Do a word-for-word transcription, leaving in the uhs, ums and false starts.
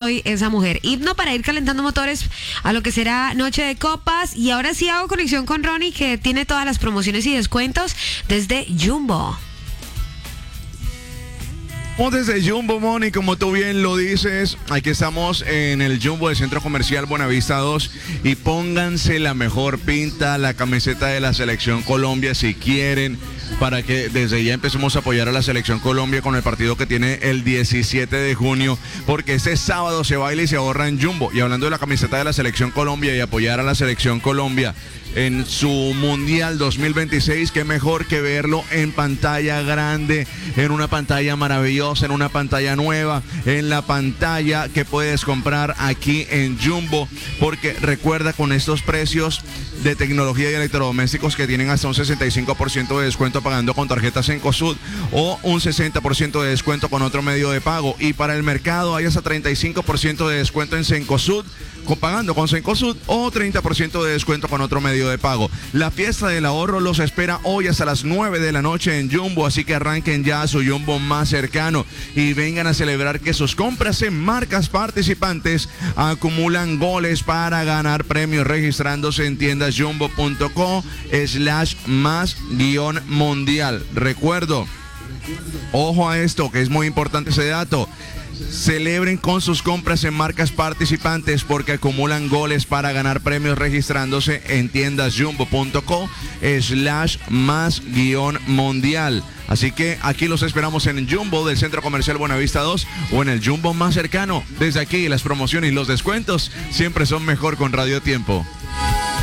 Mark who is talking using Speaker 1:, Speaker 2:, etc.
Speaker 1: soy esa mujer. Himno para ir calentando motores a lo que será Noche de Copas. Y ahora sí hago conexión con Ronnie, que tiene todas las promociones y descuentos desde Jumbo.
Speaker 2: Desde Jumbo, Moni, como tú bien lo dices, aquí estamos en el Jumbo del Centro Comercial Buenavista dos y pónganse la mejor pinta, la camiseta de la Selección Colombia si quieren, para que desde ya empecemos a apoyar a la Selección Colombia con el partido que tiene el diecisiete de junio, porque este sábado se baila y se ahorra en Jumbo. Y hablando de la camiseta de la Selección Colombia y apoyar a la Selección Colombia en su Mundial dos mil veintiséis, qué mejor que verlo en pantalla grande, en una pantalla maravillosa, en una pantalla nueva, en la pantalla que puedes comprar aquí en Jumbo, porque recuerda, con estos precios de tecnología y electrodomésticos que tienen hasta un sesenta y cinco por ciento de descuento pagando con tarjetas Cencosud o un sesenta por ciento de descuento con otro medio de pago, y para el mercado hay hasta treinta y cinco por ciento de descuento en Cencosud pagando con Cencosud o treinta por ciento de descuento con otro medio de pago. La fiesta del ahorro los espera hoy hasta las nueve de la noche en Jumbo, así que arranquen ya a su Jumbo más cercano y vengan a celebrar que sus compras en marcas participantes acumulan goles para ganar premios registrándose en tiendas jumbo punto co slash más guión mundial. Recuerdo, ojo a esto, que es muy importante ese dato. Celebren con sus compras en marcas participantes porque acumulan goles para ganar premios registrándose en tiendas jumbo punto co slash más guión mundial. Así que aquí los esperamos en Jumbo del Centro Comercial Buenavista dos o en el Jumbo más cercano. Desde aquí las promociones y los descuentos siempre son mejor con Radio Tiempo.